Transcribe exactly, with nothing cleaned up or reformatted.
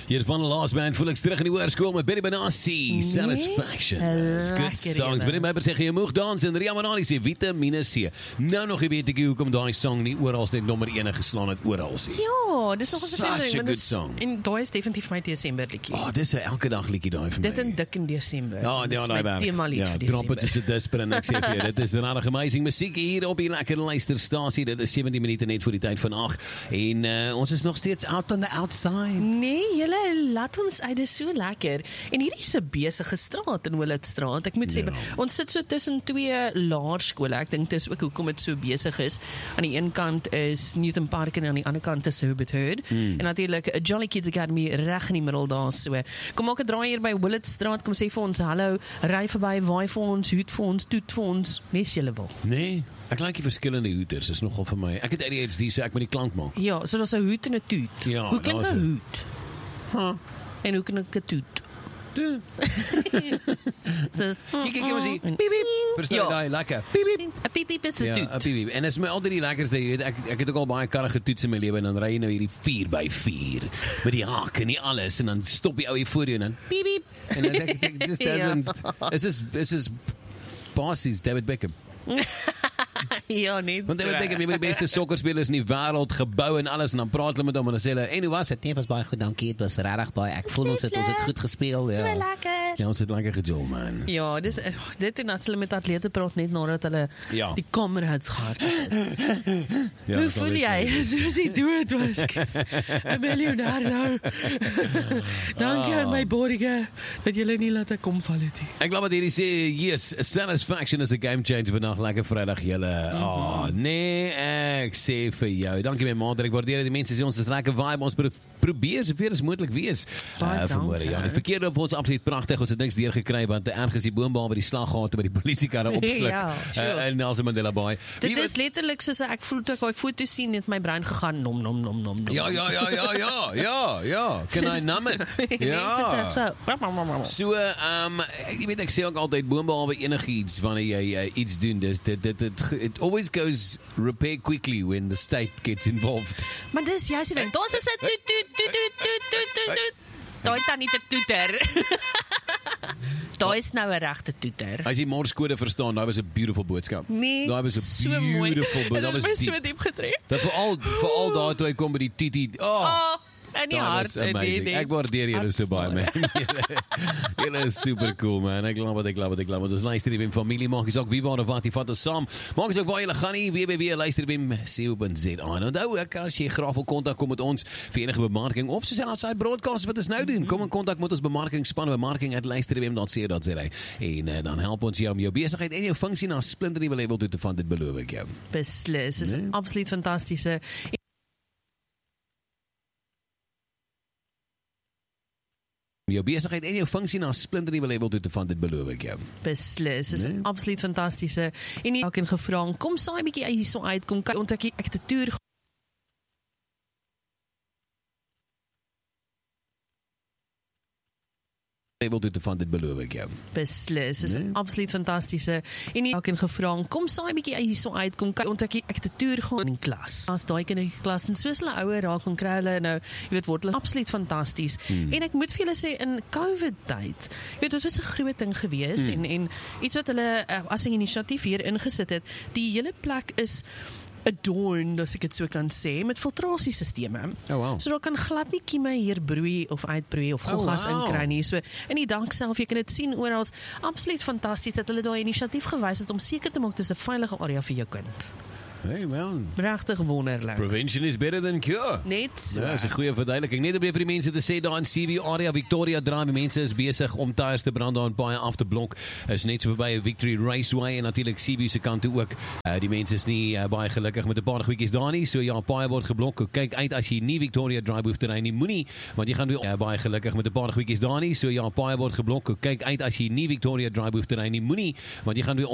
Hier van de last band voel ek terug in die hoërskool met Benny Benassi, Satisfaction. It's good songs. Benny Beiber sê jy moeg dans en Ria Manali sê vitamine C. Nou nog jy weet ek hoekom daai song nie oral net nommer een geslaan het oral sê. Ja, dis nog 'n Such a good song. En daai is definitief my Desember liedjie. Oh, dis 'n elke dag liedjie daai vir my. Dit in dik in Desember. Ja, ja, daai werk. Tema lied ja, vir Desember. drop het soos 'n disper en ek sê vir jou, dit is regtig amazing musiek hier op die lekker luisterstasie. Dit is sewentien minute net voor die tyd van agt en uh, ons is nog steeds out on the outside. Nee, julle laat ons uit, dis so lekker. En hierdie is 'n besige straat in Willetstraat. Ek moet sê, Ja. ons sit so tussen twee laerskole. Ek dink dis ook hoekom dit so besig is. Aan die een kant is Newton Park en aan die ander kant is Herbert Herd. Hmm. En natuurlik 'n Jolly Kids Academy reg in die middel daar so. Kom maak 'n draai hier by Willetstraat, kom sê vir ons hallo, ry verby, waai vir ons, hoed vir ons, toet vir ons, mes julle wil. Nee, ek like die verskillende hoeters, is nogal vir my. Ek het A D H D, so ek moet die klank maak. Ja, so daar's 'n hoed en 'n toet. Ja, hoe klink daar 'n is 'n- hoed? Huh. En hoe klink 'n toet? Soos, Kyk, kyk, ons sien. en- Piep, piep. Verstaan jy Ja. daai lekker? Piep, piep. 'n piep piep is 'n Ja, toet. 'n piep, piep. En dit is my altyd die lekkerste, jy weet, ek ek het ook al baie karre getoets in my lewe en dan ry jy nou hierdie vier by vier met die haak en die alles en dan stop die ou hier voor jou en dan piep piep. En dan dink ek it just doesn't. This is this is bosses David Beckham. Ja, nee. Want David Beckham, een van die beste sokkerspelers in die wêreld, gebou en alles en dan praat hulle met hom en dan sê hulle, "En hoe was dit?" "Nee, was baie goed, dankie. Dit was regtig baie. Ek voel ons het ons het goed gespeel." Ja. So lekker. Ja, ons het lekker gejol, man. Ja, dis dit en as hulle met atlete praat net nadat hulle Ja. die kamerhouds gehad het. Ja, Hoe dat voel is jy? my- Soos hy dood was. 'n Miljonair. Dankie aan my borge dat julle nie laat ek kom val het nie. Ek glo wat hierdie sê, yes, Satisfaction is a game changer vandag, lekker Vrydag julle. Oh, nee, ek sê vir jou. Dankie my maat, ek waardeer die mense sê ons is lekker vibe, ons pro probeer soveel as moontlik wees. Baie Uh, vanmôre, dankie. ja, die verkeer op ons absoluut pragtig. Ons het niks deur gekry want ergens die boombaan by die slaggate by die polisiekarre opsluk. Ja, sure. uh, in Nelson Mandela Bay. Dit Wie is letterlik soos ek voel toe ek daai foto sien het my brein gegaan nom nom nom nom. nom. Ja, ja, ja, ja, ja, ja, ja. Can I numb it? Ja. So, so. So, ehm um, jy weet ek sê ook altyd boonbehalwe enigiets wanneer jy uh, iets doen, dit dit dit it, it always goes repair quickly when the state gets involved. Maar dis jy sê ding. Daar's 'n toet toet toet toet toet toet toet. Daai tannie te toeter. Daai is nou 'n regte toeter. As jy morskode verstaan, daai was 'n beautiful boodskap. Nee, Daai was 'n so mooi. beautiful boodskap. Daai Dit was het my so diep. diep getref. Dat veral veral daar toe hy kom by die Titi. Oh. Oh, en die Daai hart was en die amazing. die. Ek waardeer julle so baie, man. Julle- Julle is super cool, man. Ek glo wat ek glo wat ek glo. Want ons luister hier by familie, maak jy ook wie waar of wat jy vat ons saam. Maak jy ook waar jy gaan nie, w w w luister by C O dot Z A. En onthou ek as jy graag wil kontak kom met ons vir enige bemarking of soos outside broadcast wat ons nou doen, kom in kontak met ons bemarkingspan, bemarking at luister dot C O dot Z A. En uh, dan help ons jou om jou besigheid en jou funksie na 'n splinternuwe level toe te vat, dit beloof ek jou. Beslis, is Nee. absoluut fantastiese. Jou besigheid en jou funksie na 'n splinternuwe level toe te vat, dit beloof ek jou. Beslis, is Nee. absoluut fantastiese. En nie elkeen gevra, kom saai 'n bietjie hierso uit, kom kyk ontdek ek het 'n toer Level toe te vat, dit beloof ek jou. Beslis, is Nee. absoluut fantastiese. En nie elkeen gevra, kom saai 'n bietjie hierso uit, kom kyk ontdek ek het 'n toer gaan in die klas. As daai kinders in die klas en soos hulle ouer raak, dan kry hulle nou, jy weet, word hulle absoluut fantasties. Hmm. En ek moet vir julle sê in COVID tyd, jy weet, dit was 'n groot ding gewees Hmm. en en iets wat hulle uh, as 'n inisiatief hier ingesit het, die hele plek is adorned, as ek dit so kan sê, met filtrasiesisteme. Oh, wow. So daar kan glad nie kieme hier broei of uitbroei of goggas Oh, wow. inkry nie. So in die dak self, jy kan dit sien oral, absoluut fantasties dat hulle daai inisiatief gewys het om seker te maak dis 'n veilige area vir jou kind. Hey, well, Regtig wonderlik. prevention is better than cure. Net so. Ja, dis 'n goeie verduideliking. Net om vir die mense te sê daar in C B area Victoria Drive, die mense is besig om tyres te brand daar in baie af te blok. Is net so verby Victory Raceway en natuurlik C B se kant toe ook. Uh, die mense is nie uh, baie gelukkig met 'n paar goedjies daar nie. So ja, paai word geblok. Kyk uit as jy nie Victoria Drive hoef te ry nie. Moenie, want jy gaan weer uh, baie gelukkig met 'n paar goedjies daar nie. So ja, paai word geblok. Kyk uit as jy nie Victoria Drive hoef te ry nie. Moenie, want jy gaan weer